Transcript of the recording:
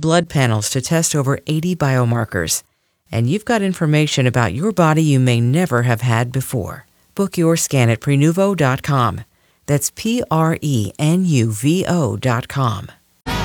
blood panels to test over 80 biomarkers. And you've got information about your body you may never have had before. Book your scan at Prenuvo.com. That's Prenuvo.com.